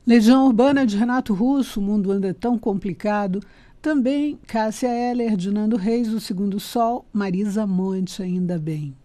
Legião Urbana de Renato Russo, O Mundo Anda Tão Complicado. Também Cássia Eller, Dinando Reis, O Segundo Sol, Marisa Monte, Ainda Bem.